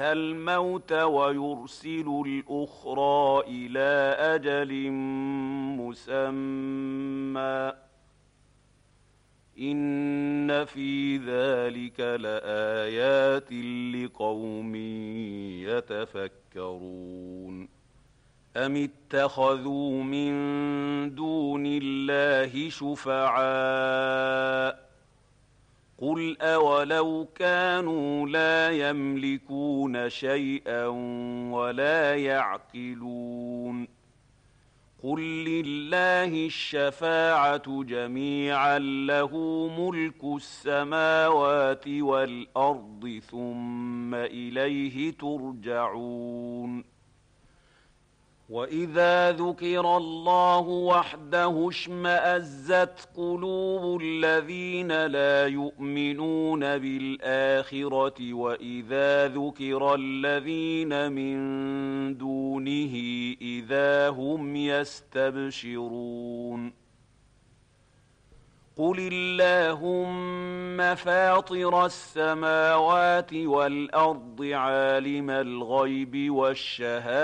الموت ويرسل الأخرى إلى أجل مسمى إن في ذلك لآيات لقوم يتفكرون أم اتخذوا من دون الله شفعاء قل أولو كانوا لا يملكون شيئا ولا يعقلون قل لله الشفاعة جميعا له ملك السماوات والأرض ثم إليه ترجعون وإذا ذكر الله وحده اشمأزت قلوب الذين لا يؤمنون بالآخرة وإذا ذكر الذين من دونه إذا هم يستبشرون قل اللهم فاطر السماوات والأرض عالم الغيب والشهادة